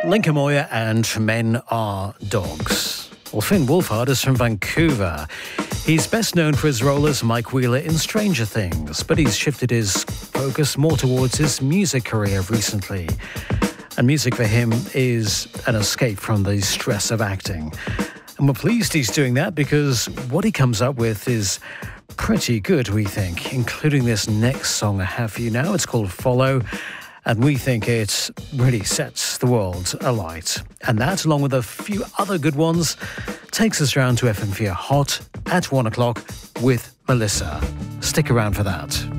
Lincoln Moyer and Men Are Dogs. Well, Finn Wolfhard is from Vancouver. He's best known for his role as Mike Wheeler in Stranger Things, but he's shifted his focus more towards his music career recently. And music for him is an escape from the stress of acting. And we're pleased he's doing that because what he comes up with is pretty good, we think, including this next song I have for you now. It's called Follow, and we think it really sets the world alight. And that, along with a few other good ones, takes us round to FM4 Hot at 1 o'clock with Melissa. Stick around for that.